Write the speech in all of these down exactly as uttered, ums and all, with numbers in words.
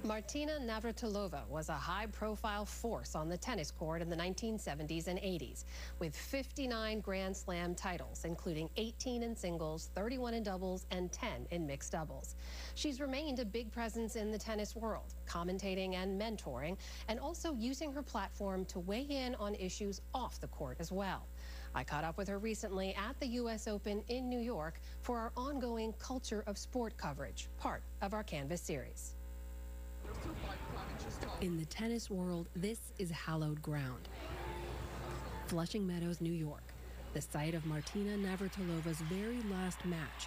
Martina Navratilova was a high-profile force on the tennis court in the nineteen seventies and eighties, with fifty-nine Grand Slam titles, including eighteen in singles, thirty-one in doubles, and ten in mixed doubles. She's remained a big presence in the tennis world, commentating and mentoring, and also using her platform to weigh in on issues off the court as well. I caught up with her recently at the U S Open in New York for our ongoing Culture of Sport coverage, part of our Canvas series. In the tennis world, this is hallowed ground. Flushing Meadows, New York, the site of Martina Navratilova's very last match,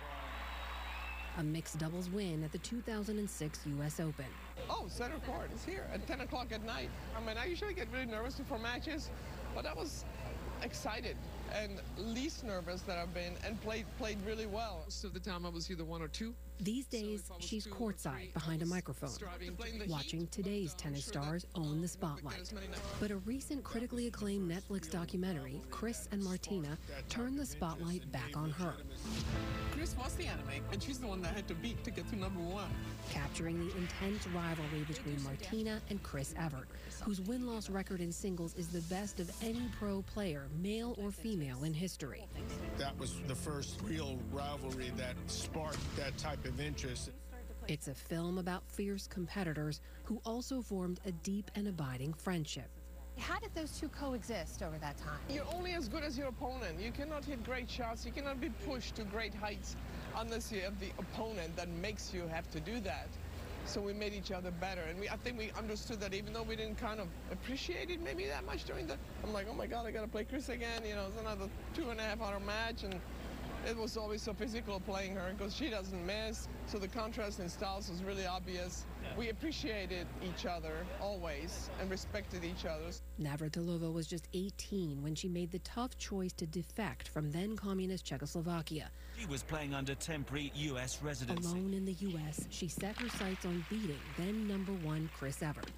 a mixed doubles win at the two thousand six U S Open. Oh, center court is here at ten o'clock at night. I mean, I usually get really nervous before matches, but I was excited and least nervous that I've been, and played played really well. Most of the time I was either one or two. These days, so she's courtside behind a microphone, watching today's tennis stars own the spotlight. But a recent critically acclaimed Netflix documentary, Chris and Martina, turned the spotlight back on her. Chris was the enemy, and she's the one that had to beat to get to number one. Capturing the intense rivalry between Martina and Chris Evert, whose win-loss record in singles is the best of any pro player, male or female, in history. That was the first real rivalry that sparked that type of interest. It's a film about fierce competitors who also formed a deep and abiding friendship. How did those two coexist over that time? You're only as good as your opponent. You cannot hit great shots. You cannot be pushed to great heights unless you have the opponent that makes you have to do that. So we made each other better, and we, I think we understood that, even though we didn't kind of appreciate it maybe that much during the, I'm like, oh my God, I gotta play Chris again, you know, it's another two and a half hour match, and it was always so physical playing her because she doesn't miss, so the contrast in styles was really obvious. Yeah. We appreciated each other always and respected each other. Navratilova was just eighteen when she made the tough choice to defect from then-communist Czechoslovakia. She was playing under temporary U S residency. Alone in the U S, she set her sights on beating then number one Chris Evert.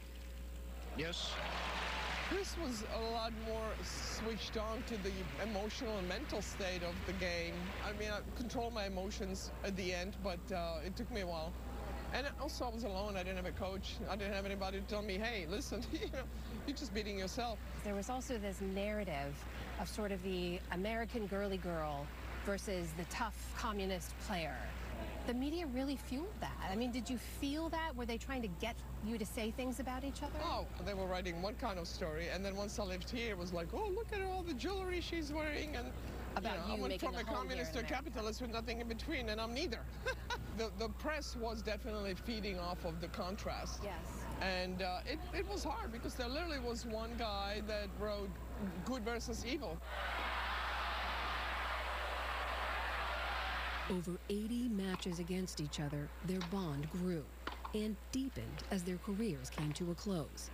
Yes. Chris was a lot more switched on to the emotional and mental state of the game. I mean, I controlled my emotions at the end, but uh, it took me a while. And also, I was alone. I didn't have a coach. I didn't have anybody to tell me, hey, listen, you know, you're just beating yourself. There was also this narrative of sort of the American girly girl versus the tough communist player. The media really fueled that. I mean, did you feel that? Were they trying to get you to say things about each other? Oh, they were writing one kind of story, and then once I lived here, it was like, oh, look at all the jewelry she's wearing, and about you know, you I went from a communist to a capitalist with nothing in between, and I'm neither. the, the press was definitely feeding off of the contrast. Yes. And uh, it, it was hard because there literally was one guy that wrote good versus evil. Over eighty matches against each other, their bond grew and deepened as their careers came to a close.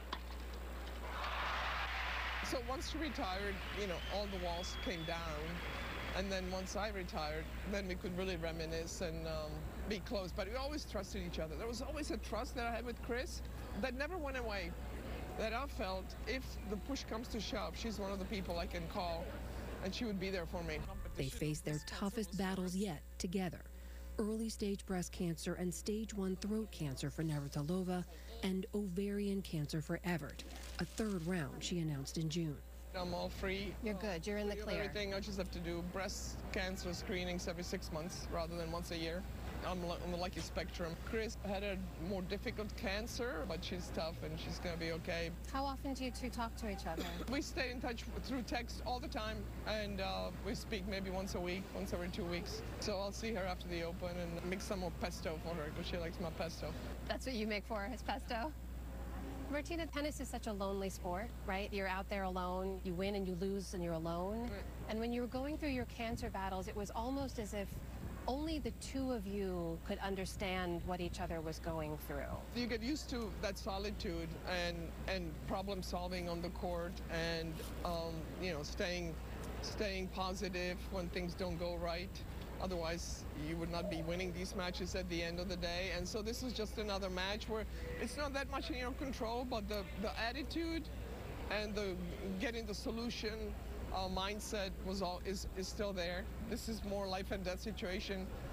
So once she retired, you know, all the walls came down. And then once I retired, then we could really reminisce and um, be close. But we always trusted each other. There was always a trust that I had with Chris that never went away. That I felt if the push comes to shove, she's one of the people I can call, and she would be there for me. They faced their toughest battles yet together. Early stage breast cancer and stage one throat cancer for Navratilova, and ovarian cancer for Evert. A third round she announced in June. I'm all free. You're good. You're in the clear. Everything. I just have to do breast cancer screenings every six months rather than once a year. I'm on the lucky spectrum. Chris had a more difficult cancer, but she's tough and she's going to be okay. How often do you two talk to each other? We stay in touch through text all the time, and uh, we speak maybe once a week, once every two weeks. So I'll see her after the Open and make some more pesto for her because she likes my pesto. That's what you make for her, is pesto? Martina, tennis is such a lonely sport, right? You're out there alone, you win and you lose and you're alone. Right. And when you were going through your cancer battles, it was almost as if only the two of you could understand what each other was going through. You get used to that solitude and and problem solving on the court, and um, you know, staying staying positive when things don't go right. Otherwise, you would not be winning these matches at the end of the day. And so this is just another match where it's not that much in your control, but the, the attitude and the getting the solution uh, mindset was all is, is still there. This is more life and death situation.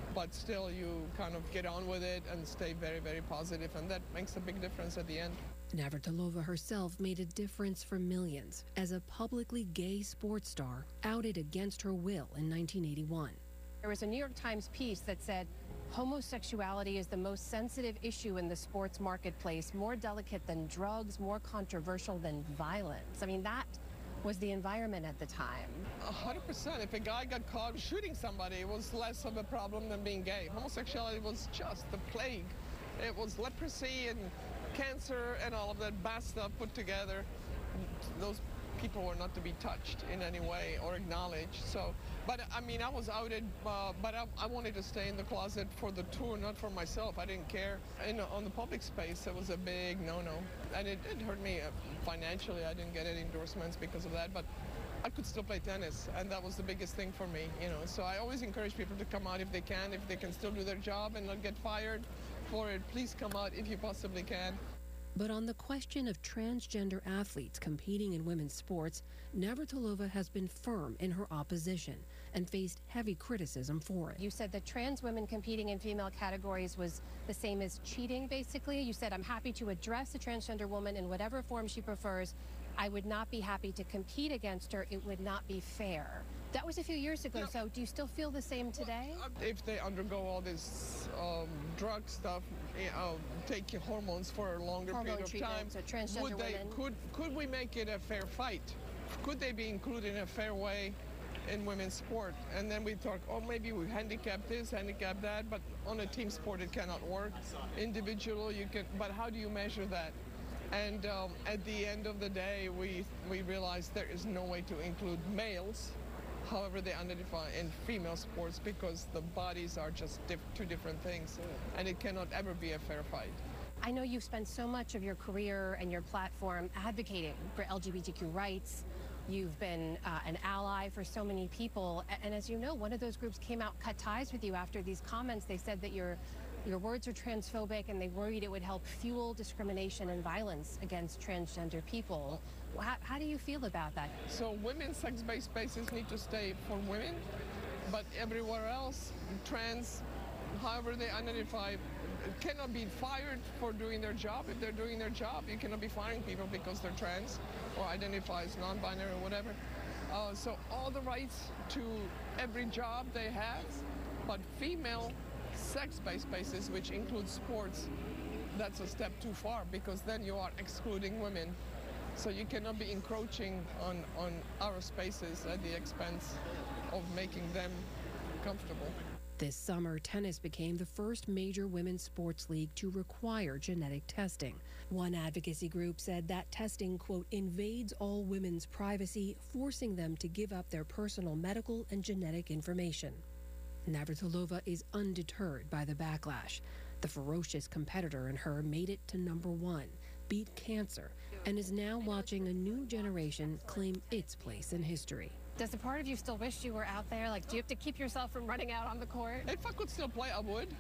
but still you kind of get on with it and stay very, very positive, and that makes a big difference at the end. Navratilova herself made a difference for millions as a publicly gay sports star outed against her will in nineteen eighty-one. There was a New York Times piece that said, homosexuality is the most sensitive issue in the sports marketplace, more delicate than drugs, more controversial than violence. I mean, that was the environment at the time. A hundred percent. If a guy got caught shooting somebody, it was less of a problem than being gay. Homosexuality was just the plague. It was leprosy and cancer and all of that bad stuff put together. Those people were not to be touched in any way or acknowledged. So, but I mean, I was outed, uh, but I, I wanted to stay in the closet for the tour, not for myself. I didn't care. And on the public space, it was a big no-no. And it, it hurt me financially. I didn't get any endorsements because of that, but I could still play tennis, and that was the biggest thing for me, you know. So I always encourage people to come out if they can, if they can still do their job and not get fired for it. Please come out if you possibly can. But on the question of transgender athletes competing in women's sports, Navratilova has been firm in her opposition and faced heavy criticism for it. You said that trans women competing in female categories was the same as cheating, basically. You said, I'm happy to address a transgender woman in whatever form she prefers. I would not be happy to compete against her. It would not be fair. That was a few years ago, yeah. So do you still feel the same today? Well, if they undergo all this um, drug stuff, you know, take hormones for a longer Hormone period of time, so transgender would they, women. could, could we make it a fair fight? Could they be included in a fair way in women's sport? And then we talk, oh, maybe we handicap this, handicap that, but on a team sport it cannot work. Individual, you can, but how do you measure that? And um, at the end of the day, we, we realized there is no way to include males, however they identify, in female sports, because the bodies are just diff two different things, and it cannot ever be a fair fight. I know you've spent so much of your career and your platform advocating for L G B T Q rights. You've been uh, an ally for so many people, and as you know, one of those groups came out, cut ties with you after these comments. They said that your Your words are transphobic, and they worried it would help fuel discrimination and violence against transgender people. How, how do you feel about that? So women's sex-based spaces need to stay for women, but everywhere else, trans, however they identify, cannot be fired for doing their job. If they're doing their job, you cannot be firing people because they're trans or identify as non-binary or whatever. Uh, so all the rights to every job they have, but female sex-based spaces, which include sports, that's a step too far, because then you are excluding women. So you cannot be encroaching on, on our spaces at the expense of making them comfortable. This summer, tennis became the first major women's sports league to require genetic testing. One advocacy group said that testing, quote, invades all women's privacy, forcing them to give up their personal medical and genetic information. Navratilova is undeterred by the backlash. The ferocious competitor in her made it to number one, beat cancer, and is now watching a new generation claim its place in history. Does a part of you still wish you were out there? Like, do you have to keep yourself from running out on the court? If I could still play, I would.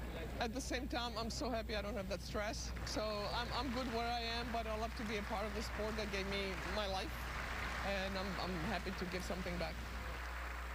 At the same time, I'm so happy I don't have that stress. So I'm, I'm good where I am, but I love to be a part of the sport that gave me my life, and I'm, I'm happy to give something back.